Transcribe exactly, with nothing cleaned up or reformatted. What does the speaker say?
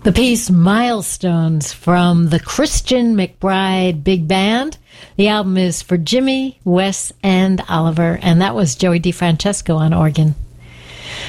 The piece Milestones from the Christian McBride Big Band. The album is for Jimmy, Wes, and Oliver, and that was Joey DeFrancesco on organ.